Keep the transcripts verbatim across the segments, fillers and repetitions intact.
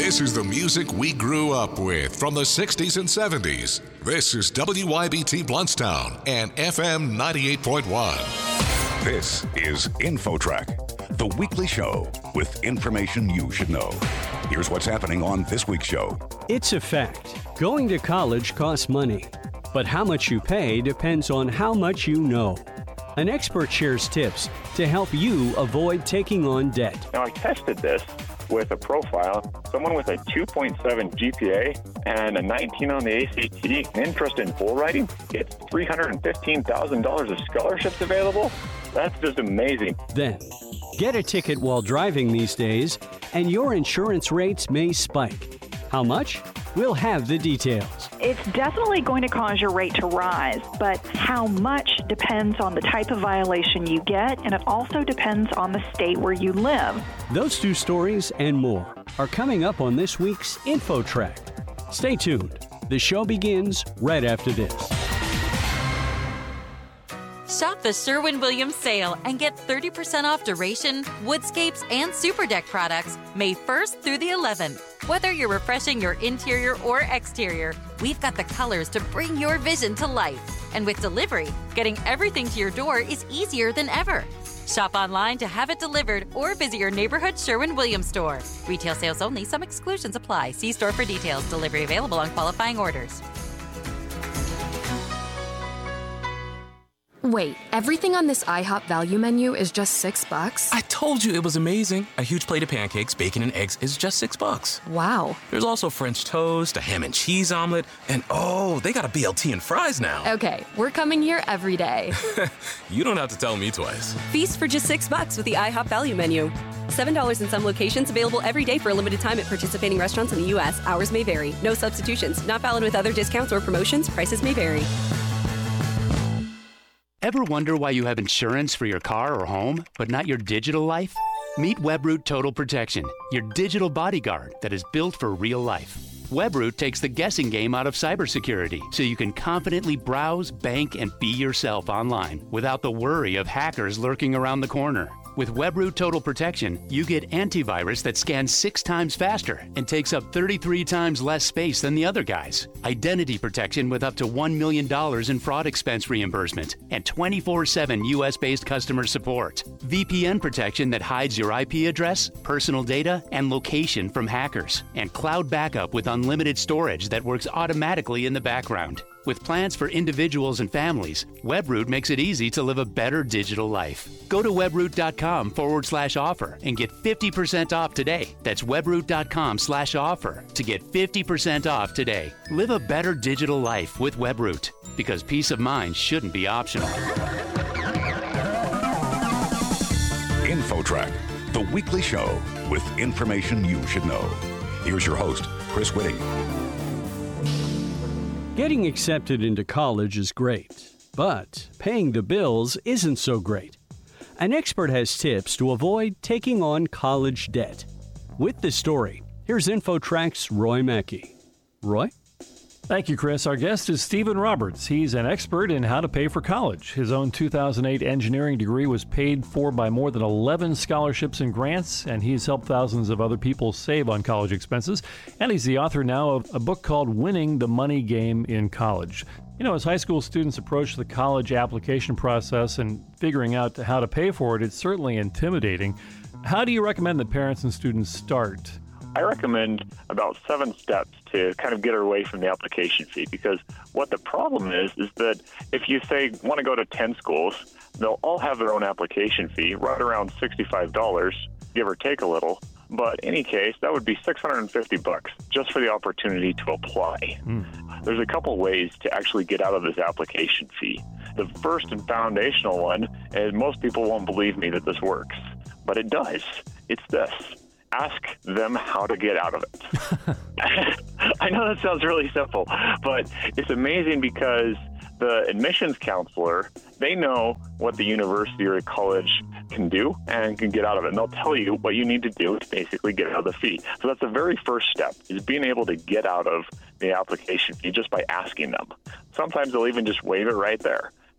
This is the music we grew up with from the sixties and seventies. This is W Y B T Bluntstown and F M ninety-eight point one. This is InfoTrack, the weekly show with information you should know. Here's what's happening on this week's show. It's a fact. Going to college costs money, but how much you pay depends on how much you know. An expert shares tips to help you avoid taking on debt. Now, I tested this with a profile. Someone with a two point seven G P A and a nineteen on the A C T, an interest in bull riding, gets three hundred fifteen thousand dollars of scholarships available. That's just amazing. Then, get a ticket while driving these days, and your insurance rates may spike. How much? We'll have the details. It's definitely going to cause your rate to rise, but how much depends on the type of violation you get, and it also depends on the state where you live. Those two stories and more are coming up on this week's InfoTrack. Stay tuned. The show begins right after this. Shop the Sherwin-Williams sale and get thirty percent off Duration, Woodscapes, and Super Deck products May first through the eleventh. Whether you're refreshing your interior or exterior, we've got the colors to bring your vision to life. And with delivery, getting everything to your door is easier than ever. Shop online to have it delivered or visit your neighborhood Sherwin-Williams store. Retail sales only. Some exclusions apply. See store for details. Delivery available on qualifying orders. Wait, everything on this IHOP value menu is just six bucks? I told you it was amazing. A huge plate of pancakes, bacon, and eggs is just six bucks. Wow. There's also French toast, a ham and cheese omelet, and oh, they got a B L T and fries now. Okay, we're coming here every day. You don't have to tell me twice. Feast for just six bucks with the IHOP value menu. seven dollars in some locations, available every day for a limited time at participating restaurants in the U S. Hours may vary. No substitutions. Not valid with other discounts or promotions. Prices may vary. Ever wonder why you have insurance for your car or home, but not your digital life? Meet Webroot Total Protection, your digital bodyguard that is built for real life. Webroot takes the guessing game out of cybersecurity, so you can confidently browse, bank, and be yourself online without the worry of hackers lurking around the corner. With Webroot Total Protection, you get antivirus that scans six times faster and takes up thirty-three times less space than the other guys. Identity protection with up to one million dollars in fraud expense reimbursement and twenty-four seven U S-based customer support. V P N protection that hides your I P address, personal data, and location from hackers. And cloud backup with unlimited storage that works automatically in the background. With plans for individuals and families, Webroot makes it easy to live a better digital life. Go to webroot.com forward slash offer and get fifty percent off today. That's webroot.com slash offer to get fifty percent off today. Live a better digital life with Webroot, because peace of mind shouldn't be optional. InfoTrack, the weekly show with information you should know. Here's your host, Chris Whitting. Getting accepted into college is great, but paying the bills isn't so great. An expert has tips to avoid taking on college debt. With this story, here's InfoTrack's Roy Mackey. Roy? Thank you, Chris. Our guest is Stephen Roberts. He's an expert in how to pay for college. His own two thousand eight engineering degree was paid for by more than eleven scholarships and grants, and he's helped thousands of other people save on college expenses. And he's the author now of a book called Winning the Money Game in College. You know, as high school students approach the college application process and figuring out how to pay for it, it's certainly intimidating. How do you recommend that parents and students start? I recommend about seven steps to kind of get away from the application fee, because what the problem is, is that if you say want to go to ten schools, they'll all have their own application fee, right around sixty-five dollars, give or take a little. But in any case, that would be six hundred fifty bucks just for the opportunity to apply. Mm. There's a couple ways to actually get out of this application fee. The first and foundational one, and most people won't believe me that this works, but it does. It's this. Ask them how to get out of it. I know that sounds really simple, but it's amazing because the admissions counselor, they know what the university or college can do and can get out of it. And they'll tell you what you need to do to basically get out of the fee. So that's the very first step, is being able to get out of the application fee just by asking them. Sometimes they'll even just waive it right there.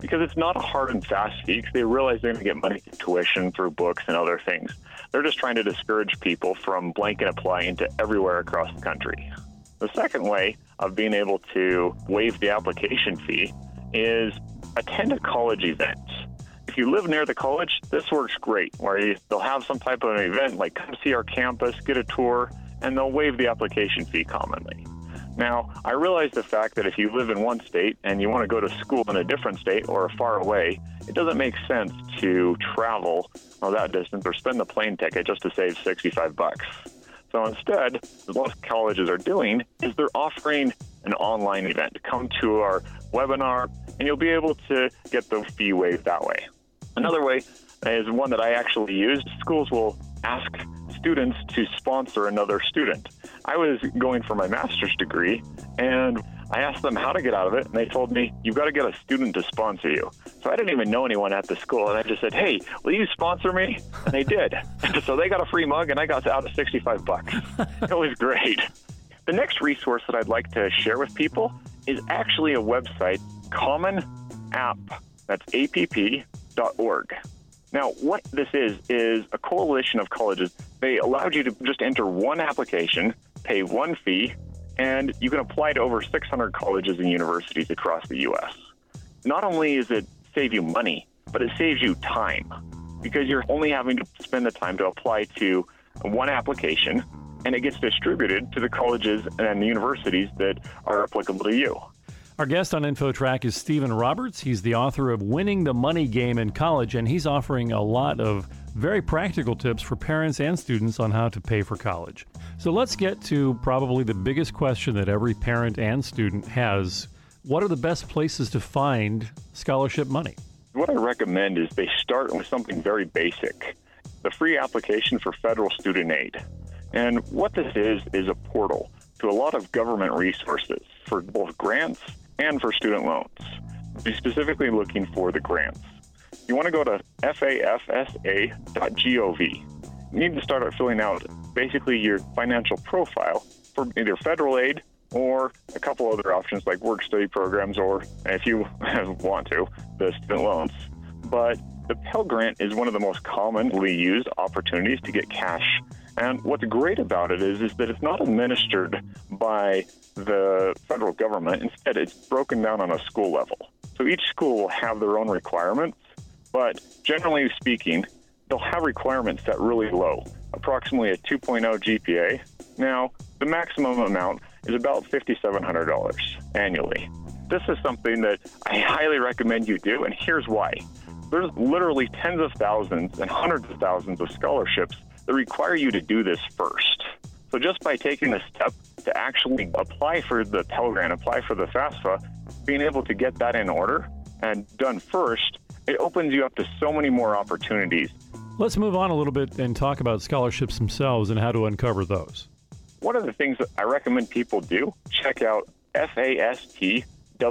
because it's not a hard and fast fee because they realize they're going to get money through tuition, through books, and other things. They're just trying to discourage people from blanket applying to everywhere across the country. The second way of being able to waive the application fee is attend a college event. If you live near the college, this works great, where you, they'll have some type of an event like come see our campus, get a tour, and they'll waive the application fee commonly. Now, I realize the fact that if you live in one state and you want to go to school in a different state or far away, it doesn't make sense to travel well, that distance or spend the plane ticket just to save sixty-five bucks. So instead, what most colleges are doing is they're offering an online event. Come to our webinar, and you'll be able to get the fee waived that way. Another way is one that I actually used. Schools will ask students to sponsor another student. I was going for my master's degree, and I asked them how to get out of it, and they told me, you've got to get a student to sponsor you. So I didn't even know anyone at the school, and I just said, hey, will you sponsor me? And they did. So they got a free mug, and I got out of sixty-five bucks. It was great. The next resource that I'd like to share with people is actually a website, Common App, that's A P P dot org. Now, what this is, is a coalition of colleges. They allowed you to just enter one application, pay one fee, and you can apply to over six hundred colleges and universities across the U S. Not only does it save you money, but it saves you time, because you're only having to spend the time to apply to one application, and it gets distributed to the colleges and the universities that are applicable to you. Our guest on InfoTrack is Stephen Roberts. He's the author of Winning the Money Game in College, and he's offering a lot of very practical tips for parents and students on how to pay for college. So let's get to probably the biggest question that every parent and student has. What are the best places to find scholarship money? What I recommend is they start with something very basic, the free application for federal student aid. And what this is, is a portal to a lot of government resources for both grants and for student loans. Be specifically looking for the grants. You want to go to F A F S A dot gov. You need to start out filling out basically your financial profile for either federal aid or a couple other options like work-study programs, or if you want to, the student loans. But the Pell Grant is one of the most commonly used opportunities to get cash. And what's great about it is, is that it's not administered by the federal government. Instead, it's broken down on a school level. So each school will have their own requirements, but generally speaking, they'll have requirements set really low, approximately a two point oh G P A. Now, the maximum amount is about five thousand seven hundred dollars annually. This is something that I highly recommend you do, and here's why. There's literally tens of thousands and hundreds of thousands of scholarships that require you to do this first. So just by taking the step to actually apply for the Pell Grant, apply for the FAFSA, being able to get that in order and done first, it opens you up to so many more opportunities. Let's move on a little bit and talk about scholarships themselves and how to uncover those. One of the things that I recommend people do, check out fastweb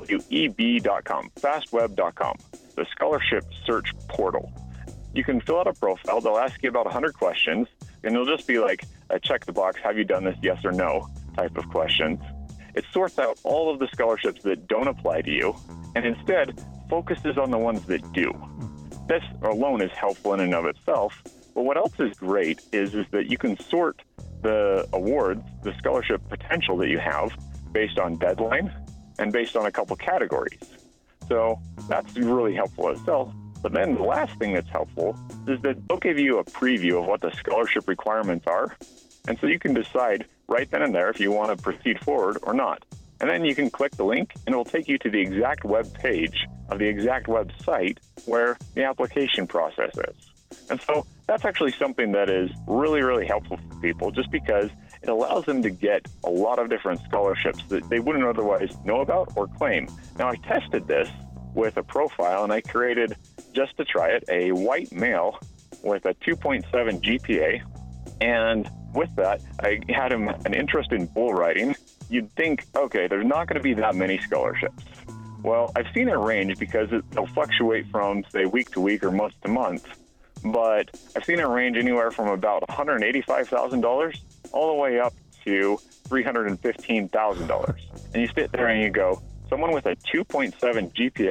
dot com, fastweb dot com, the scholarship search portal. You can fill out a profile. They'll ask you about one hundred questions, and it'll just be like a check the box, have you done this, yes or no type of questions. It sorts out all of the scholarships that don't apply to you, and instead focuses on the ones that do. This alone is helpful in and of itself, but what else is great is, is that you can sort the awards, the scholarship potential that you have, based on deadline and based on a couple categories. So that's really helpful itself. But then the last thing that's helpful is that they'll give you a preview of what the scholarship requirements are. And so you can decide right then and there if you want to proceed forward or not. And then you can click the link, and it will take you to the exact web page of the exact website where the application process is. And so that's actually something that is really, really helpful for people, just because it allows them to get a lot of different scholarships that they wouldn't otherwise know about or claim. Now, I tested this with a profile, and I created, just to try it, a white male with a two point seven G P A. And with that, I had him an interest in bull riding. You'd think, okay, there's not going to be that many scholarships. Well, I've seen it range because it, they'll fluctuate from, say, week to week or month to month. But I've seen it range anywhere from about one hundred eighty-five thousand dollars all the way up to three hundred fifteen thousand dollars. And you sit there and you go, someone with a two point seven G P A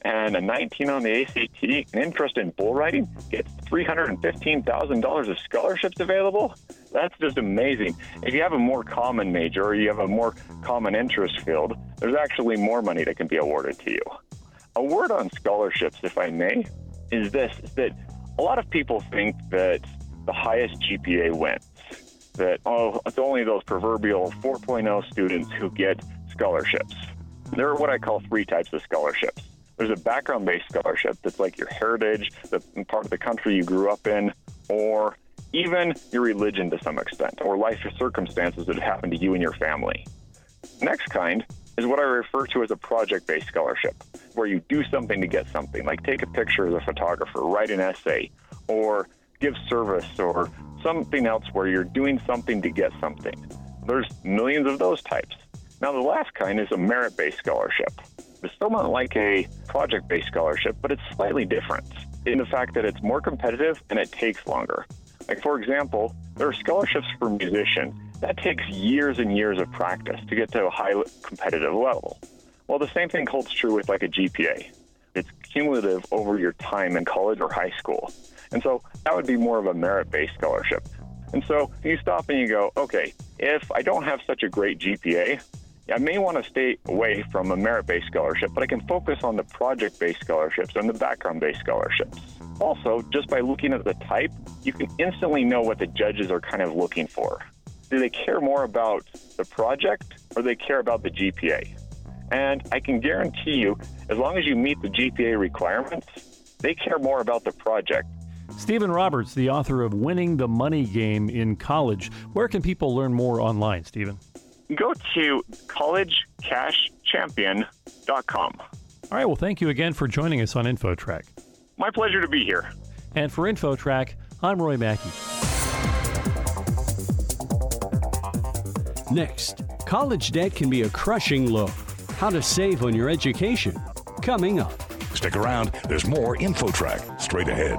and a nineteen on the A C T, an interest in bull riding, gets three hundred fifteen thousand dollars of scholarships available. That's just amazing. If you have a more common major or you have a more common interest field, there's actually more money that can be awarded to you. A word on scholarships, if I may, is this, is that a lot of people think that the highest G P A wins, that, oh, it's only those proverbial four point oh students who get scholarships. There are what I call three types of scholarships. There's a background-based scholarship that's like your heritage, the part of the country you grew up in, or even your religion to some extent, or life circumstances that have happened to you and your family. Next kind is what I refer to as a project-based scholarship, where you do something to get something, like take a picture as a photographer, write an essay, or give service, or something else where you're doing something to get something. There's millions of those types. Now, the last kind is a merit-based scholarship. It's somewhat like a project-based scholarship, but it's slightly different in the fact that it's more competitive and it takes longer. Like, for example, there are scholarships for musicians. That takes years and years of practice to get to a high competitive level. Well, the same thing holds true with like a G P A. It's cumulative over your time in college or high school. And so that would be more of a merit-based scholarship. And so you stop and you go, okay, if I don't have such a great G P A, I may want to stay away from a merit-based scholarship, but I can focus on the project-based scholarships and the background-based scholarships. Also, just by looking at the type, you can instantly know what the judges are kind of looking for. Do they care more about the project or do they care about the G P A? And I can guarantee you, as long as you meet the G P A requirements, they care more about the project. Stephen Roberts, the author of Winning the Money Game in College. Where can people learn more online, Stephen? Go to college cash champion dot com. All right, well, thank you again for joining us on InfoTrack. My pleasure to be here. And for InfoTrack, I'm Roy Mackey. Next, college debt can be a crushing load. How to save on your education. Coming up. Stick around. There's more InfoTrack straight ahead.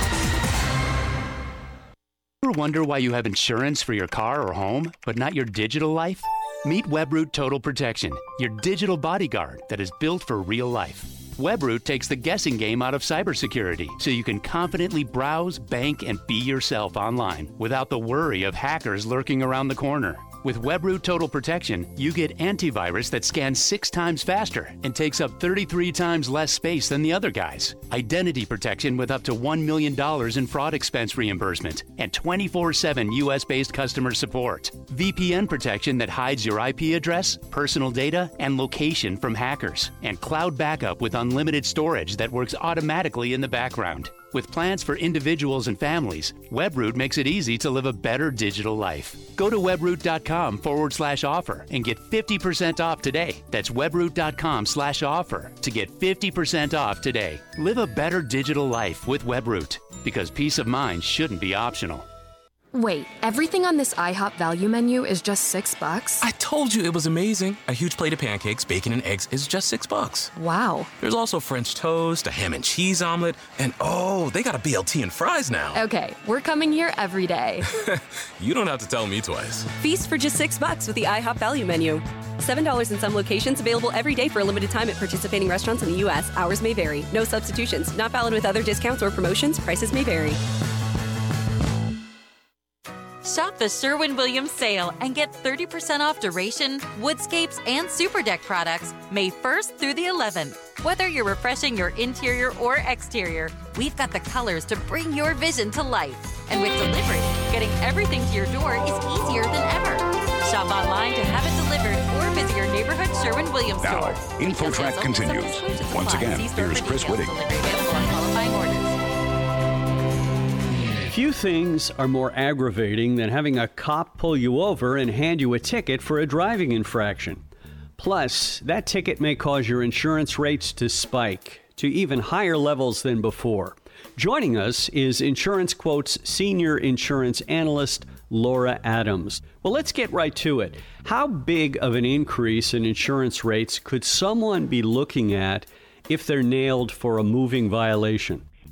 Ever wonder why you have insurance for your car or home, but not your digital life? Meet Webroot Total Protection, your digital bodyguard that is built for real life. Webroot takes the guessing game out of cybersecurity so you can confidently browse, bank, and be yourself online without the worry of hackers lurking around the corner. With Webroot Total Protection, you get antivirus that scans six times faster and takes up thirty-three times less space than the other guys. Identity protection with up to one million dollars in fraud expense reimbursement and twenty-four seven U S-based customer support. V P N protection that hides your I P address, personal data, and location from hackers. And cloud backup with unlimited storage that works automatically in the background. With plans for individuals and families, Webroot makes it easy to live a better digital life. Go to webroot.com forward slash offer and get fifty percent off today. That's webroot.com slash offer to get fifty percent off today. Live a better digital life with Webroot, because peace of mind shouldn't be optional. Wait, everything on this IHOP value menu is just six bucks? I told you it was amazing. A huge plate of pancakes, bacon, and eggs is just six bucks. Wow. There's also French toast, a ham and cheese omelet, and oh, they got a B L T and fries now. Okay, we're coming here every day. You don't have to tell me twice. Feast for just six bucks with the IHOP value menu. seven dollars in some locations, available every day for a limited time at participating restaurants in the U S. Hours may vary. No substitutions. Not valid with other discounts or promotions. Prices may vary. Shop the Sherwin-Williams sale and get thirty percent off duration, woodscapes, and super deck products May first through the eleventh. Whether you're refreshing your interior or exterior, we've got the colors to bring your vision to life. And with delivery, getting everything to your door is easier than ever. Shop online to have it delivered or visit your neighborhood Sherwin-Williams Now, store. InfoTrack continues. Once again, here's Chris Whitting. Few things are more aggravating than having a cop pull you over and hand you a ticket for a driving infraction. Plus, that ticket may cause your insurance rates to spike to even higher levels than before. Joining us is Insurance Quote's senior insurance analyst, Laura Adams. Well, let's get right to it. How big of an increase in insurance rates could someone be looking at if they're nailed for a moving violation?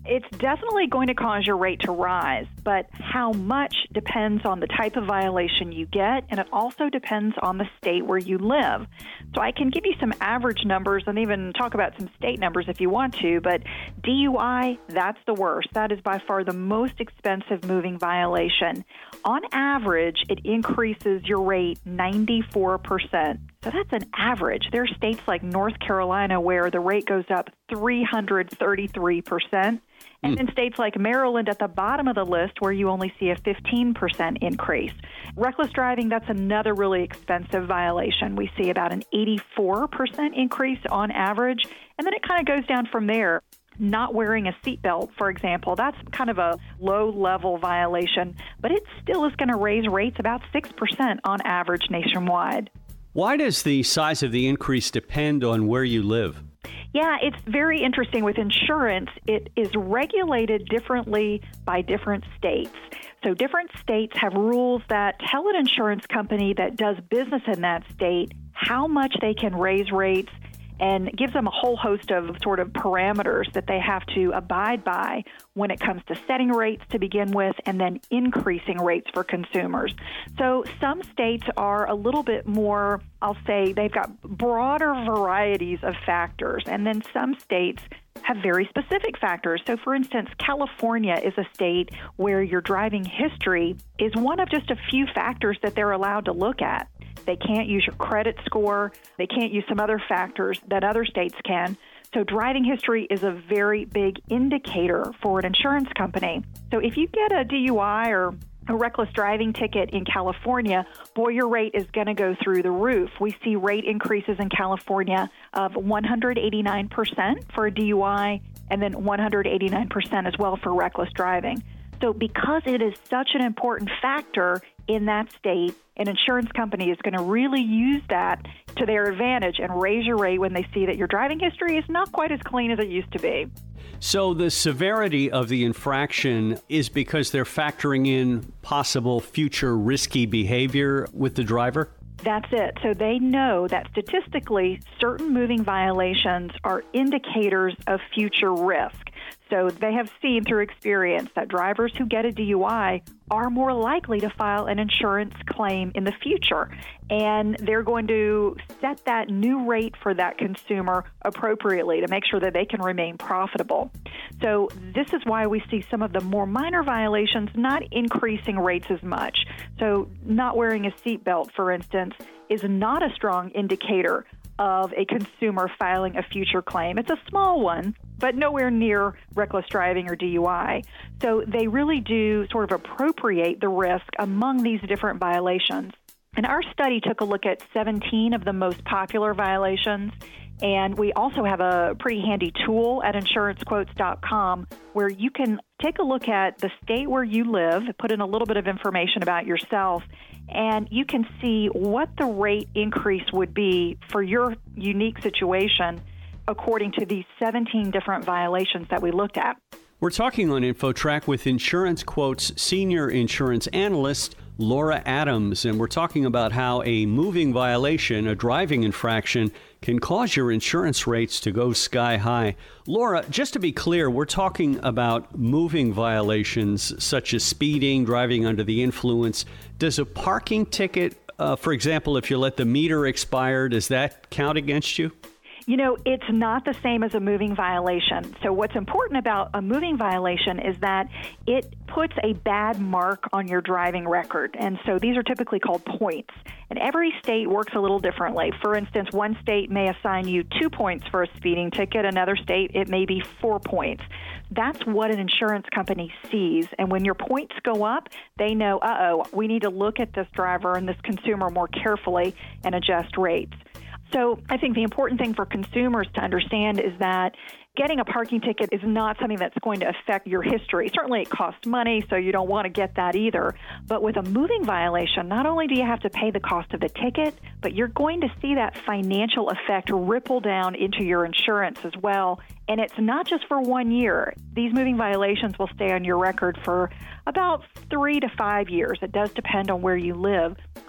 It's definitely going to cause your rate to rise, but how much depends on the type of violation you get, and it also depends on the state where you live. So I can give you some average numbers and even talk about some state numbers if you want to, but D U I, that's the worst. That is by far the most expensive moving violation. On average, it increases your rate ninety-four percent. So that's an average. There are states like North Carolina where the rate goes up three hundred thirty-three percent. And in states like Maryland at the bottom of the list where you only see a fifteen percent increase. Reckless driving, that's another really expensive violation. We see about an eighty-four percent increase on average, and then it kind of goes down from there. Not wearing a seatbelt, for example, that's kind of a low-level violation, but it still is going to raise rates about six percent on average nationwide. Why does the size of the increase depend on where you live? Yeah, it's very interesting. With insurance, it is regulated differently by different states. So different states have rules that tell an insurance company that does business in that state how much they can raise rates, and gives them a whole host of sort of parameters that they have to abide by when it comes to setting rates to begin with and then increasing rates for consumers. So some states are a little bit more, I'll say, they've got broader varieties of factors, and then some states have very specific factors. So, for instance, California is a state where your driving history is one of just a few factors that they're allowed to look at. They can't use your credit score. They can't use some other factors that other states can. So driving history is a very big indicator for an insurance company. So if you get a D U I or a reckless driving ticket in California, boy, your rate is going to go through the roof. We see rate increases in California of one hundred eighty-nine percent for a D U I and then one hundred eighty-nine percent as well for reckless driving. So because it is such an important factor in that state, an insurance company is going to really use that to their advantage and raise your rate when they see that your driving history is not quite as clean as it used to be. So the severity of the infraction is because they're factoring in possible future risky behavior with the driver? That's it. So they know that statistically, certain moving violations are indicators of future risk. So they have seen through experience that drivers who get a D U I are more likely to file an insurance claim in the future. And they're going to set that new rate for that consumer appropriately to make sure that they can remain profitable. So this is why we see some of the more minor violations not increasing rates as much. So not wearing a seatbelt, for instance, is not a strong indicator of a consumer filing a future claim. It's a small one, but nowhere near reckless driving or D U I. So they really do sort of appropriate the risk among these different violations. And our study took a look at seventeen of the most popular violations, and we also have a pretty handy tool at insurance quotes dot com where you can take a look at the state where you live, put in a little bit of information about yourself, and you can see what the rate increase would be for your unique situation according to these seventeen different violations that we looked at. We're talking on InfoTrack with Insurance Quotes senior insurance analyst Laura Adams, and we're talking about how a moving violation, a driving infraction, can cause your insurance rates to go sky high. Laura, just to be clear, we're talking about moving violations such as speeding, driving under the influence. Does a parking ticket, uh, for example, if you let the meter expire, does that count against you? You know, it's not the same as a moving violation. So what's important about a moving violation is that it puts a bad mark on your driving record. And so these are typically called points. And every state works a little differently. For instance, one state may assign you two points for a speeding ticket. Another state, it may be four points. That's what an insurance company sees. And when your points go up, they know, uh-oh, we need to look at this driver and this consumer more carefully and adjust rates. So I think the important thing for consumers to understand is that getting a parking ticket is not something that's going to affect your history. Certainly it costs money, so you don't want to get that either. But with a moving violation, not only do you have to pay the cost of the ticket, but you're going to see that financial effect ripple down into your insurance as well. And it's not just for one year. These moving violations will stay on your record for about three to five years. It does depend on where you live.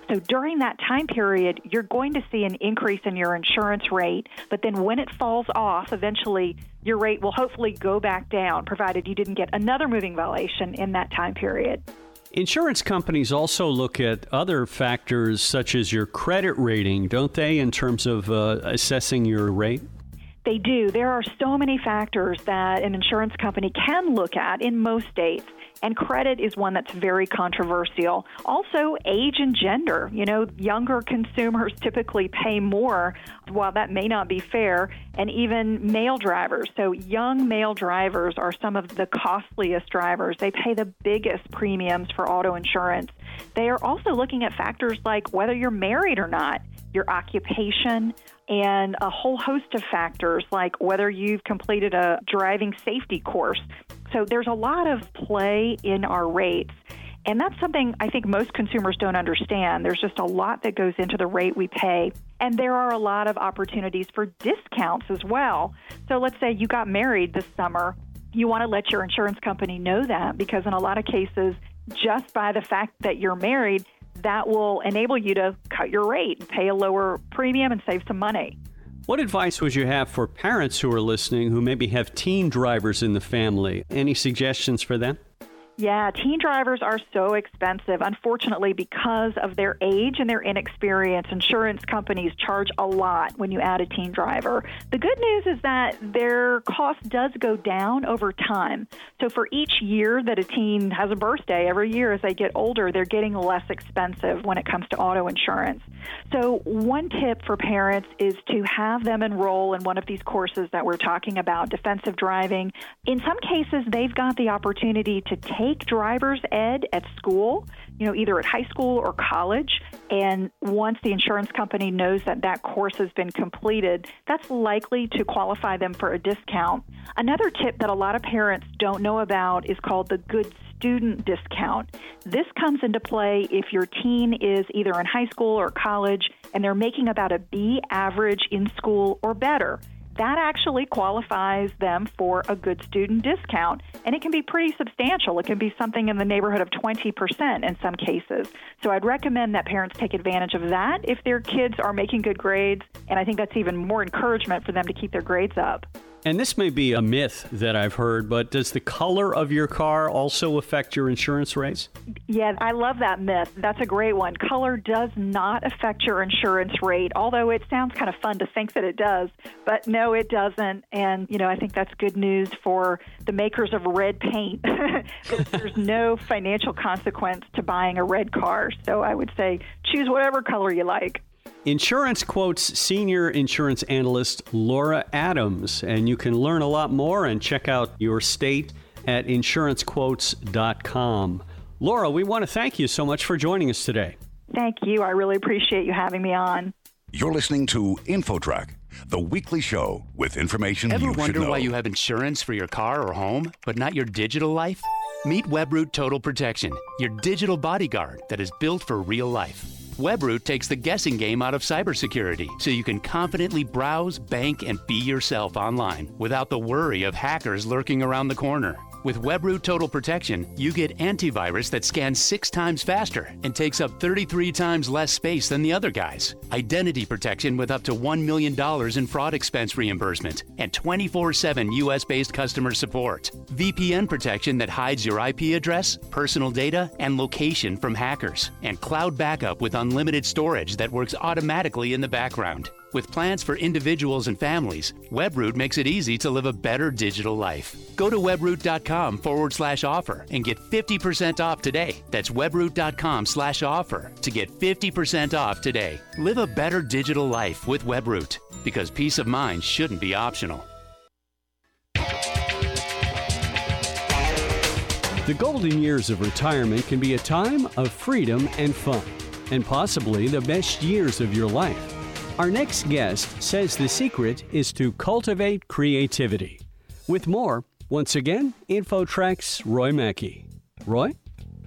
So during that time period, you're going to see an increase in your insurance rate, but then when it falls off, eventually your rate will hopefully go back down, provided you didn't get another moving violation in that time period. Insurance companies also look at other factors such as your credit rating, don't they, in terms of uh, assessing your rate? They do. There are so many factors that an insurance company can look at in most states, and credit is one that's very controversial. Also, age and gender. You know, younger consumers typically pay more, while that may not be fair, and even male drivers. So young male drivers are some of the costliest drivers. They pay the biggest premiums for auto insurance. They are also looking at factors like whether you're married or not, your occupation, and a whole host of factors like whether you've completed a driving safety course. So there's a lot of play in our rates, and that's something I think most consumers don't understand. There's just a lot that goes into the rate we pay, and there are a lot of opportunities for discounts as well. So let's say you got married this summer. You want to let your insurance company know that, because in a lot of cases, just by the fact that you're married, that will enable you to cut your rate, pay a lower premium, and save some money. What advice would you have for parents who are listening who maybe have teen drivers in the family? Any suggestions for them? Yeah, teen drivers are so expensive. Unfortunately, because of their age and their inexperience, insurance companies charge a lot when you add a teen driver. The good news is that their cost does go down over time. So for each year that a teen has a birthday, every year as they get older, they're getting less expensive when it comes to auto insurance. So one tip for parents is to have them enroll in one of these courses that we're talking about, defensive driving. In some cases, they've got the opportunity to take driver's ed at school, you know, either at high school or college. And once the insurance company knows that that course has been completed, that's likely to qualify them for a discount. Another tip that a lot of parents don't know about is called the Good Student Discount. This comes into play if your teen is either in high school or college and they're making about a B average in school or better. That actually qualifies them for a good student discount, and it can be pretty substantial. It can be something in the neighborhood of twenty percent in some cases. So I'd recommend that parents take advantage of that if their kids are making good grades, and I think that's even more encouragement for them to keep their grades up. And this may be a myth that I've heard, but does the color of your car also affect your insurance rates? Yeah, I love that myth. That's a great one. Color does not affect your insurance rate, although it sounds kind of fun to think that it does. But no, it doesn't. And, you know, I think that's good news for the makers of red paint. There's no financial consequence to buying a red car. So I would say choose whatever color you like. Insurance Quote's senior insurance analyst, Laura Adams. And you can learn a lot more and check out your state at insurance quotes dot com. Laura, we want to thank you so much for joining us today. Thank you. I really appreciate you having me on. You're listening to InfoTrack, the weekly show with information Ever you should know. wonder why you have insurance for your car or home, but not your digital life? Meet Webroot Total Protection, your digital bodyguard that is built for real life. Webroot takes the guessing game out of cybersecurity, so you can confidently browse, bank, and be yourself online without the worry of hackers lurking around the corner. With Webroot Total Protection, you get antivirus that scans six times faster and takes up thirty-three times less space than the other guys. Identity protection with up to one million dollars in fraud expense reimbursement and twenty-four seven U S-based customer support. V P N protection that hides your I P address, personal data, and location from hackers. And cloud backup with unlimited storage that works automatically in the background. With plans for individuals and families, Webroot makes it easy to live a better digital life. Go to webroot.com forward slash offer and get fifty percent off today. That's webroot.com slash offer to get fifty percent off today. Live a better digital life with Webroot, because peace of mind shouldn't be optional. The golden years of retirement can be a time of freedom and fun, and possibly the best years of your life. Our next guest says the secret is to cultivate creativity. With more, once again, InfoTrack's Roy Mackey. Roy?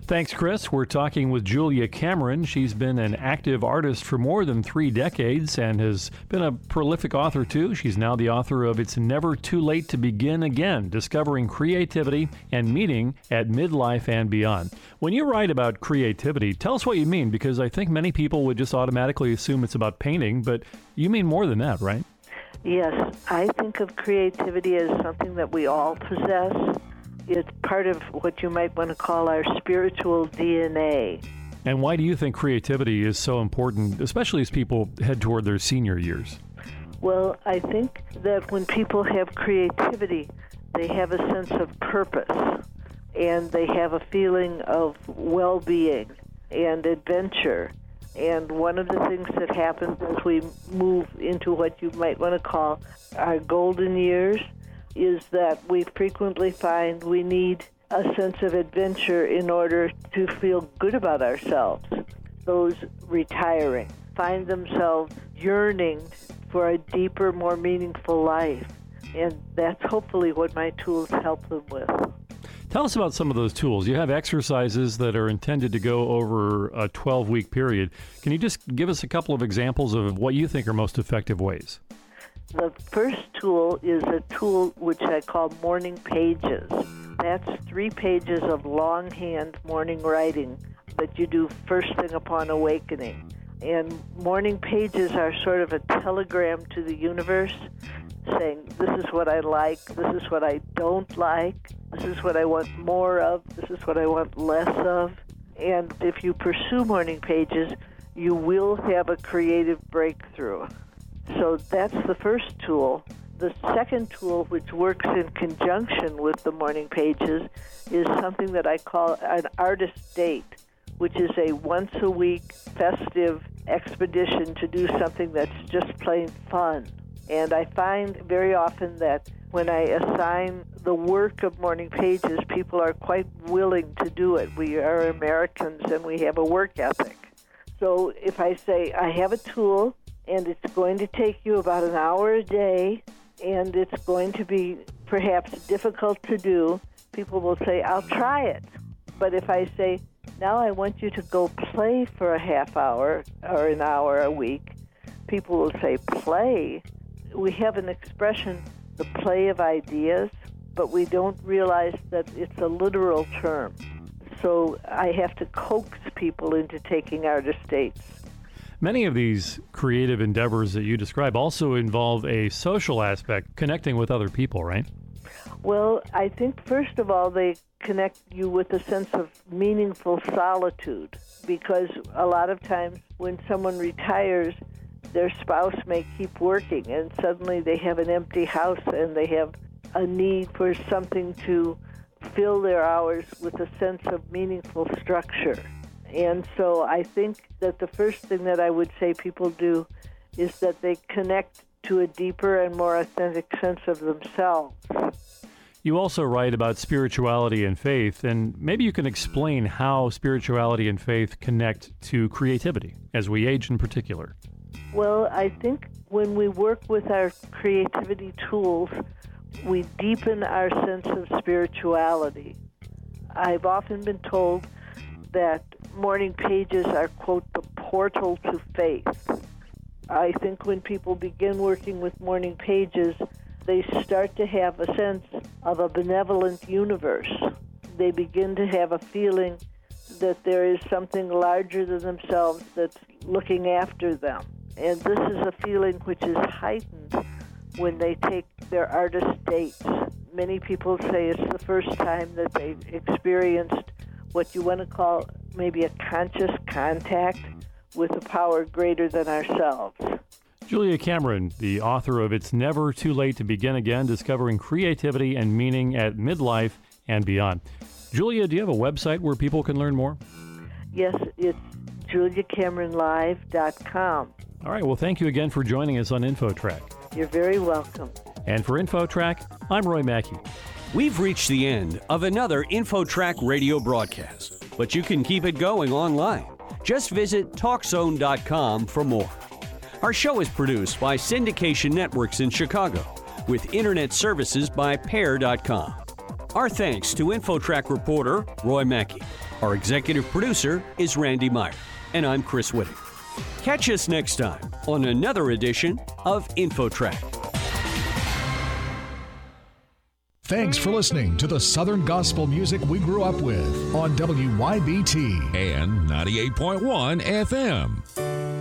Thanks, Chris. We're talking with Julia Cameron. She's been an active artist for more than three decades and has been a prolific author, too. She's now the author of It's Never Too Late to Begin Again, Discovering Creativity and Meaning at Midlife and Beyond. When you write about creativity, tell us what you mean, because I think many people would just automatically assume it's about painting, but you mean more than that, right? Yes, I think of creativity as something that we all possess. It's part of what you might want to call our spiritual D N A. And why do you think creativity is so important, especially as people head toward their senior years? Well, I think that when people have creativity, they have a sense of purpose, and they have a feeling of well-being and adventure. And one of the things that happens as we move into what you might want to call our golden years is that we frequently find we need a sense of adventure in order to feel good about ourselves. Those retiring find themselves yearning for a deeper, more meaningful life. And that's hopefully what my tools help them with. Tell us about some of those tools. You have exercises that are intended to go over a twelve-week period. Can you just give us a couple of examples of what you think are most effective ways? The first tool is a tool which I call Morning Pages. That's three pages of longhand morning writing that you do first thing upon awakening. And Morning Pages are sort of a telegram to the universe saying, this is what I like, this is what I don't like, this is what I want more of, this is what I want less of. And if you pursue Morning Pages, you will have a creative breakthrough. So that's the first tool. The second tool, which works in conjunction with the Morning Pages, is something that I call an artist date, which is a once-a-week festive expedition to do something that's just plain fun. And I find very often that when I assign the work of Morning Pages, people are quite willing to do it. We are Americans and we have a work ethic. So if I say, I have a tool, and it's going to take you about an hour a day, and it's going to be perhaps difficult to do, people will say, I'll try it. But if I say, now I want you to go play for a half hour or an hour a week, people will say, play? We have an expression, the play of ideas, but we don't realize that it's a literal term. So I have to coax people into taking artist dates. Many of these creative endeavors that you describe also involve a social aspect, connecting with other people, right? Well, I think, first of all, they connect you with a sense of meaningful solitude, because a lot of times when someone retires, their spouse may keep working, and suddenly they have an empty house and they have a need for something to fill their hours with a sense of meaningful structure. And so I think that the first thing that I would say people do is that they connect to a deeper and more authentic sense of themselves. You also write about spirituality and faith, and maybe you can explain how spirituality and faith connect to creativity, as we age in particular. Well, I think when we work with our creativity tools, we deepen our sense of spirituality. I've often been told that Morning Pages are, quote, the portal to faith. I think when people begin working with Morning Pages, they start to have a sense of a benevolent universe. They begin to have a feeling that there is something larger than themselves that's looking after them. And this is a feeling which is heightened when they take their artist dates. Many people say it's the first time that they've experienced what you want to call maybe a conscious contact with a power greater than ourselves. Julia Cameron, the author of It's Never Too Late to Begin Again, Discovering Creativity and Meaning at Midlife and Beyond. Julia, do you have a website where people can learn more? Yes, it's julia cameron live dot com. All right, well, thank you again for joining us on InfoTrack. You're very welcome. And for InfoTrack, I'm Roy Mackey. We've reached the end of another InfoTrack radio broadcast, but you can keep it going online. Just visit talk zone dot com for more. Our show is produced by Syndication Networks in Chicago, with internet services by pair dot com. Our thanks to InfoTrack reporter Roy Mackey. Our executive producer is Randy Meyer, and I'm Chris Whitting. Catch us next time on another edition of InfoTrack. Thanks for listening to the Southern Gospel music we grew up with on W Y B T and ninety-eight point one F M.